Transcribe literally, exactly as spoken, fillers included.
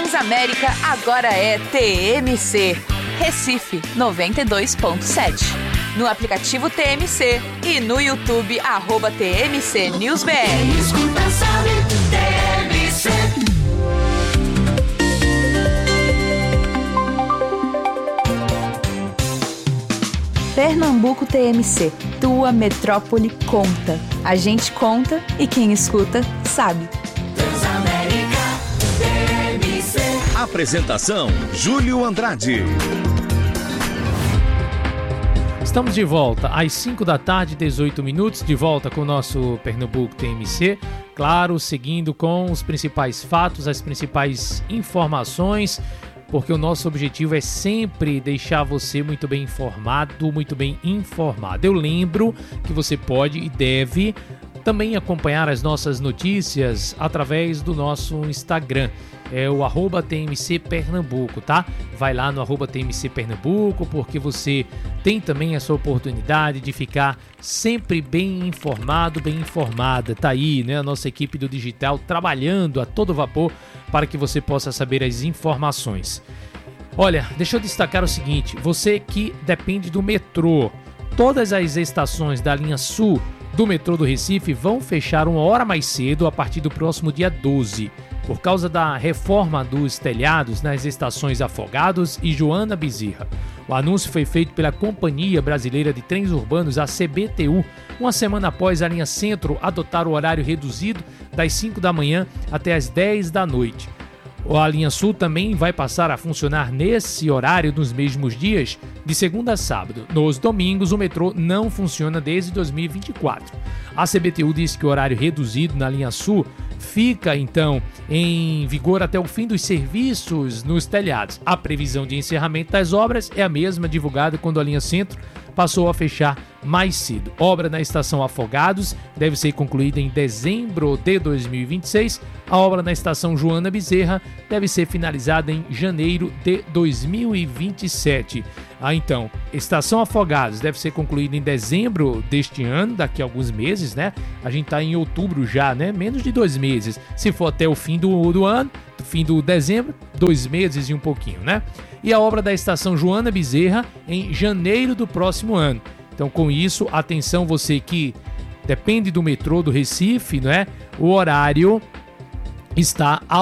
Transamérica agora é T M C. Recife noventa e dois ponto sete. No aplicativo T M C e no YouTube, arroba T M C News B R. Quem escuta sabe, T M C. Pernambuco T M C, tua metrópole conta. A gente conta e quem escuta sabe. Transamérica T M C. Apresentação: Júlio Andrade. Estamos de volta às cinco da tarde, dezoito minutos, de volta com o nosso Pernambuco T M C. Claro, seguindo com os principais fatos, as principais informações, porque o nosso objetivo é sempre deixar você muito bem informado, muito bem informado. Eu lembro que você pode e deve também acompanhar as nossas notícias através do nosso Instagram. É o arroba T M C Pernambuco, tá? Vai lá no arroba T M C Pernambuco, porque você tem também essa oportunidade de ficar sempre bem informado, bem informada. Tá aí, né? A nossa equipe do digital trabalhando a todo vapor para que você possa saber as informações. Olha, deixa eu destacar o seguinte, você que depende do metrô, todas as estações da linha sul do metrô do Recife vão fechar uma hora mais cedo a partir do próximo dia doze. Por causa da reforma dos telhados nas estações Afogados e Joana Bezerra. O anúncio foi feito pela Companhia Brasileira de Trens Urbanos, a C B T U, uma semana após a linha Centro adotar o horário reduzido das cinco da manhã até as dez da noite. A linha Sul também vai passar a funcionar nesse horário nos mesmos dias, de segunda a sábado. Nos domingos, o metrô não funciona desde dois mil e vinte e quatro. A C B T U disse que o horário reduzido na linha Sul fica, então, em vigor até o fim dos serviços nos telhados. A previsão de encerramento das obras é a mesma divulgada quando a linha Centro passou a fechar mais cedo. Obra na estação Afogados deve ser concluída em dezembro de dois mil e vinte e seis. A obra na estação Joana Bezerra deve ser finalizada em janeiro de dois mil e vinte e sete. Ah, então, estação Afogados deve ser concluída em dezembro deste ano, daqui a alguns meses, né? A gente tá em outubro já, né? Menos de dois meses. Se for até o fim do, do ano, fim do dezembro, dois meses e um pouquinho, né? E a obra da estação Joana Bezerra em janeiro do próximo ano. Então, com isso, atenção você que depende do metrô do Recife, né? O horário está